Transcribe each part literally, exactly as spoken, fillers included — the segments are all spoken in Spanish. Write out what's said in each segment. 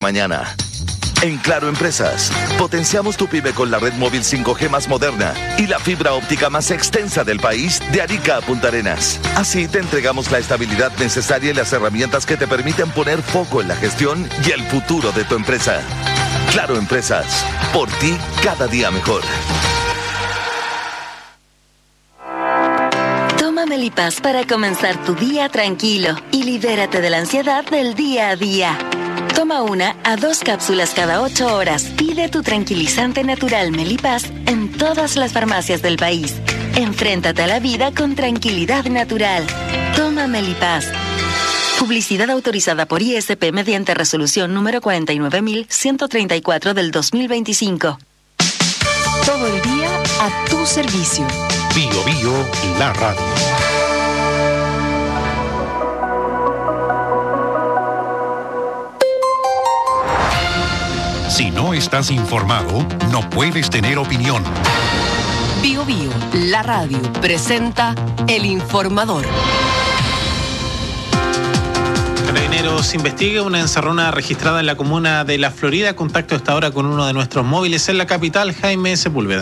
mañana. En Claro Empresas, potenciamos tu pyme con la red móvil cinco G más moderna y la fibra óptica más extensa del país de Arica a Punta Arenas. Así te entregamos la estabilidad necesaria y las herramientas que te permiten poner foco en la gestión y el futuro de tu empresa. Claro Empresas, por ti cada día mejor. Toma Melipaz para comenzar tu día tranquilo y libérate de la ansiedad del día a día. Toma una a dos cápsulas cada ocho horas. Pide tu tranquilizante natural Melipaz en todas las farmacias del país. Enfréntate a la vida con tranquilidad natural. Toma Melipaz. Publicidad autorizada por I S P mediante resolución número cuarenta y nueve mil ciento treinta y cuatro del dos mil veinticinco. Todo el día a tu servicio. Bio Bio, la radio. Si no estás informado, no puedes tener opinión. Bio Bio, la radio, presenta El Informador. Carabineros investiga una encerrona registrada en la comuna de La Florida. Contacto hasta ahora con uno de nuestros móviles en la capital, Jaime Sepúlveda.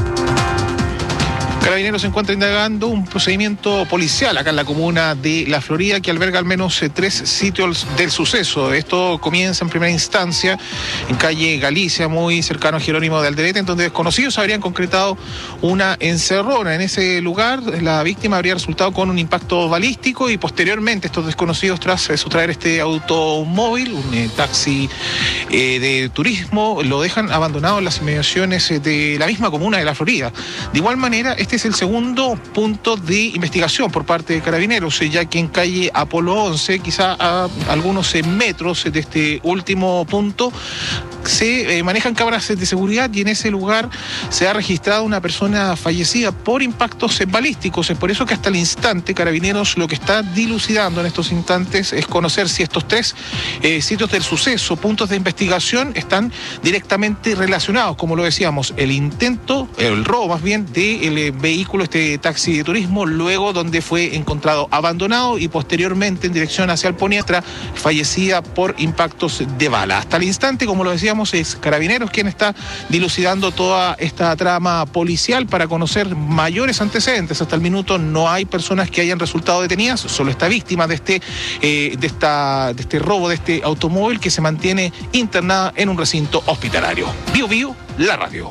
Carabineros se encuentra indagando un procedimiento policial acá en la comuna de La Florida que alberga al menos eh, tres sitios del suceso. Esto comienza en primera instancia en calle Galicia, muy cercano a Jerónimo de Alderete, en donde desconocidos habrían concretado una encerrona. En ese lugar la víctima habría resultado con un impacto balístico y posteriormente estos desconocidos, tras eh, sustraer este automóvil, un eh, taxi eh, de turismo, lo dejan abandonado en las inmediaciones eh, de la misma comuna de La Florida. De igual manera, este es el segundo punto de investigación por parte de Carabineros, ya que en calle Apolo once, quizá a algunos metros de este último punto, se eh, manejan cámaras de seguridad y en ese lugar se ha registrado una persona fallecida por impactos balísticos. Es por eso que hasta el instante Carabineros lo que está dilucidando en estos instantes es conocer si estos tres eh, sitios del suceso, puntos de investigación, están directamente relacionados, como lo decíamos, el intento, el robo más bien, del eh, vehículo, este taxi de turismo, luego donde fue encontrado abandonado y posteriormente en dirección hacia el Poniatra, fallecida por impactos de bala. Hasta el instante, como lo decíamos, es Carabineros quien está dilucidando toda esta trama policial para conocer mayores antecedentes. Hasta el minuto no hay personas que hayan resultado detenidas, solo esta víctima de este, eh, de esta, de este robo de este automóvil que se mantiene internada en un recinto hospitalario. Bio Bio, la radio.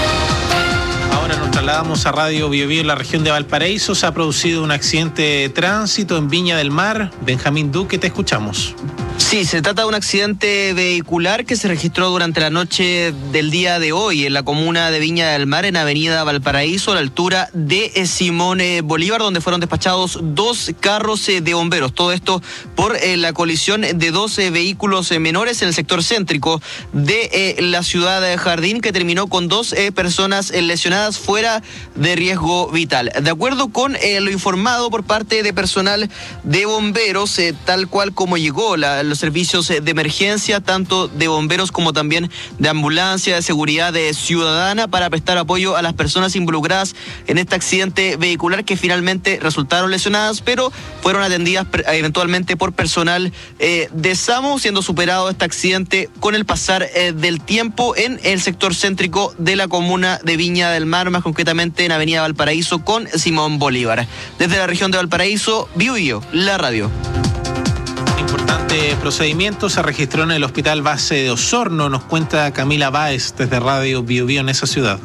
Ahora nos trasladamos a Radio Bio Bio en la región de Valparaíso. Se ha producido un accidente de tránsito en Viña del Mar. Benjamín Duque, te escuchamos. Sí, se trata de un accidente vehicular que se registró durante la noche del día de hoy en la comuna de Viña del Mar, en Avenida Valparaíso, a la altura de Simón Bolívar, donde fueron despachados dos carros de bomberos. Todo esto por eh, la colisión de dos eh, vehículos eh, menores en el sector céntrico de eh, la ciudad de Jardín, que terminó con dos eh, personas eh, lesionadas fuera de riesgo vital. De acuerdo con eh, lo informado por parte de personal de bomberos, eh, tal cual como llegó la los servicios de emergencia, tanto de bomberos como también de ambulancia, de seguridad ciudadana, para prestar apoyo a las personas involucradas en este accidente vehicular, que finalmente resultaron lesionadas, pero fueron atendidas eventualmente por personal eh, de SAMU, siendo superado este accidente con el pasar eh, del tiempo en el sector céntrico de la comuna de Viña del Mar, más concretamente en Avenida Valparaíso con Simón Bolívar. Desde la región de Valparaíso, Bio Bio, la radio. Importante procedimiento se registró en el Hospital Base de Osorno, nos cuenta Camila Báez desde Radio Bio Bio en esa ciudad.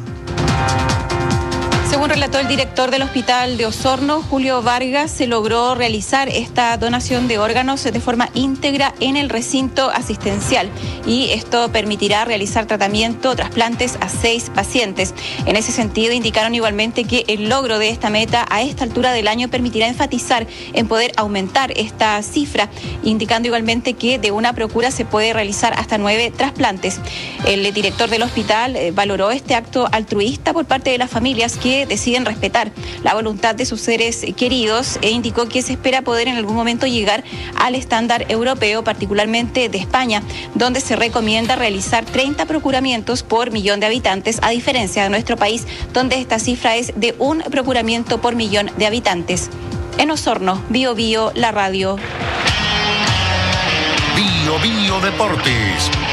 Según relató el director del Hospital de Osorno, Julio Vargas, se logró realizar esta donación de órganos de forma íntegra en el recinto asistencial y esto permitirá realizar tratamiento, trasplantes a seis pacientes. En ese sentido, indicaron igualmente que el logro de esta meta a esta altura del año permitirá enfatizar en poder aumentar esta cifra, indicando igualmente que de una procura se puede realizar hasta nueve trasplantes. El director del hospital eh, valoró este acto altruista por parte de las familias que deciden respetar la voluntad de sus seres queridos e indicó que se espera poder en algún momento llegar al estándar europeo, particularmente de España, donde se recomienda realizar treinta procuramientos por millón de habitantes, a diferencia de nuestro país, donde esta cifra es de un procuramiento por millón de habitantes. En Osorno, Bio Bio, la radio. Bio Bio Deportes.